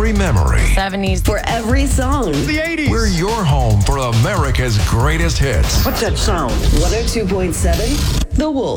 every memory. 70s. For every song. The 80s. We're your home for America's greatest hits. What's that sound? 102.7 The Wolf.